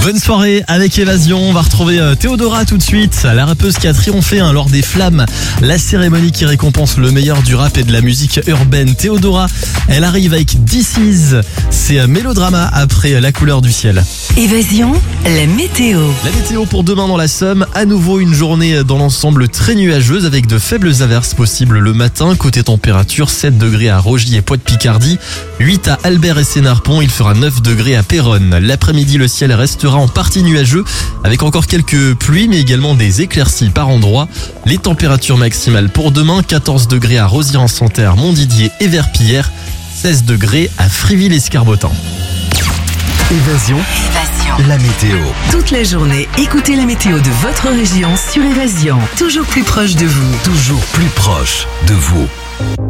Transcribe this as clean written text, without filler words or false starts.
Bonne soirée avec Évasion. On va retrouver Théodora tout de suite, la rappeuse qui a triomphé lors des Flammes, la cérémonie qui récompense le meilleur du rap et de la musique urbaine. Théodora, elle arrive avec This Is, c'est Mélodrama après La couleur du ciel. Évasion, la météo. La météo pour demain dans la Somme, à nouveau une journée dans l'ensemble très nuageuse avec de faibles averses possibles le matin. Côté température, 7 degrés à Rogy et Poix-de-Picardie, 8 à Albert et Sénarpont, il fera 9 degrés à Péronne. L'après-midi, le ciel restera en partie nuageux avec encore quelques pluies mais également des éclaircies par endroits. Les températures maximales pour demain, 14 degrés à Rosières-en-Santerre, Montdidier et Verpillière, 16 degrés à Friville-Escarbotin. Évasion, la météo. Toute la journée, écoutez la météo de votre région sur Évasion. Toujours plus proche de vous. Toujours plus proche de vous.